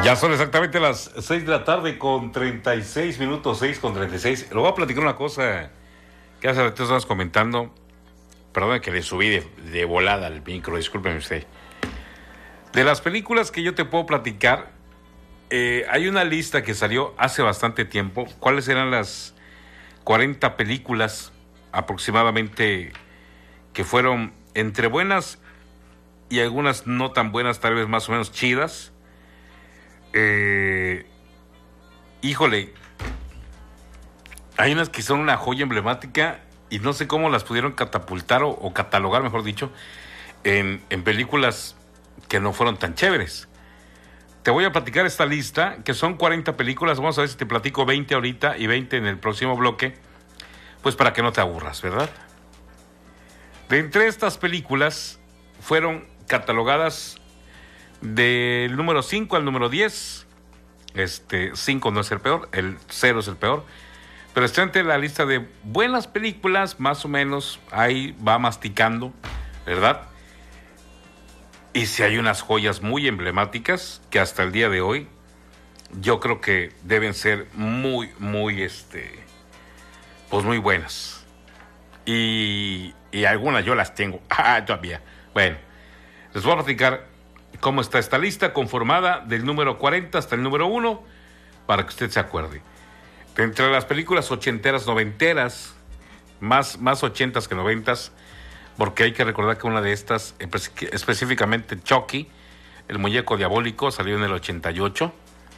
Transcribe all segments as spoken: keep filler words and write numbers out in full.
Ya son exactamente las seis de la tarde con treinta y seis minutos, seis con treinta y seis. Le voy a platicar una cosa que hace rato estabas comentando. Perdón que le subí de, de volada al micro, discúlpeme usted. De las películas que yo te puedo platicar, eh, hay una lista que salió hace bastante tiempo. ¿Cuáles eran las cuarenta películas aproximadamente que fueron entre buenas y algunas no tan buenas, tal vez más o menos chidas? Eh, híjole, hay unas que son una joya emblemática y no sé cómo las pudieron catapultar o, o catalogar, mejor dicho, en, en películas que no fueron tan chéveres. Te voy a platicar esta lista, que son cuarenta películas. Vamos a ver si te platico veinte ahorita y veinte en el próximo bloque, pues para que no te aburras, ¿verdad? De entre estas películas fueron catalogadas del número cinco al número diez. Este, cinco no es el peor, el cero es el peor. Pero está entre la lista de buenas películas, más o menos, ahí va masticando, ¿verdad? Y si hay unas joyas muy emblemáticas que hasta el día de hoy yo creo que deben ser muy, muy, este, pues muy buenas. Y, y algunas yo las tengo, ah, todavía. Bueno, les voy a platicar cómo está esta lista, conformada del número cuarenta hasta el número uno, para que usted se acuerde. Entre las películas ochenteras, noventeras, más, más ochentas que noventas, porque hay que recordar que una de estas, específicamente Chucky, el muñeco diabólico, salió en el ochenta y ocho,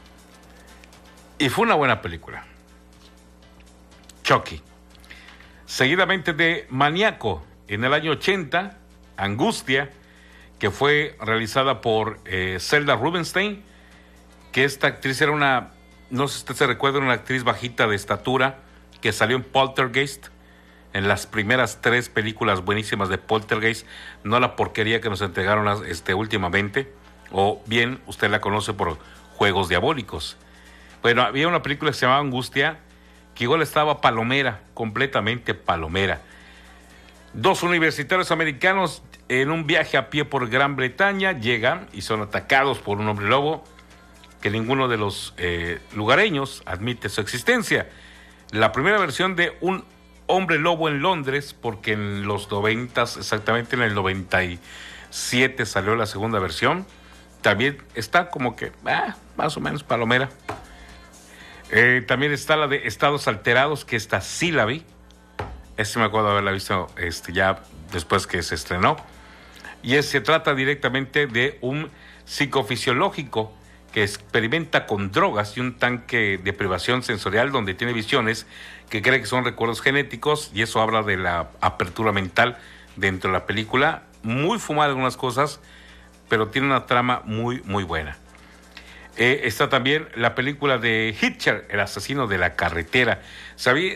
y fue una buena película. Chucky. Seguidamente de Maníaco, en el año ochenta, Angustia, que fue realizada por eh, Zelda Rubinstein, que esta actriz era una, no sé si usted se recuerda, una actriz bajita de estatura, que salió en Poltergeist, en las primeras tres películas buenísimas de Poltergeist, no la porquería que nos entregaron este, últimamente, o bien usted la conoce por Juegos Diabólicos. Bueno, había una película que se llamaba Angustia, que igual estaba palomera, completamente palomera. Dos universitarios americanos en un viaje a pie por Gran Bretaña llegan y son atacados por un hombre lobo que ninguno de los eh, lugareños admite su existencia. La primera versión de Un hombre lobo en Londres, porque en los noventas, exactamente en el noventa y siete salió la segunda versión, también está como que ah, más o menos palomera. Eh, también está la de Estados Alterados, que esta sí la vi. Este me acuerdo de haberla visto este, ya después que se estrenó. Y es, se trata directamente de un psicofisiológico que experimenta con drogas y un tanque de privación sensorial donde tiene visiones que cree que son recuerdos genéticos, y eso habla de la apertura mental dentro de la película. Muy fumada algunas cosas, pero tiene una trama muy, muy buena. Eh, está también la película de Hitcher, el asesino de la carretera. ¿Sabía,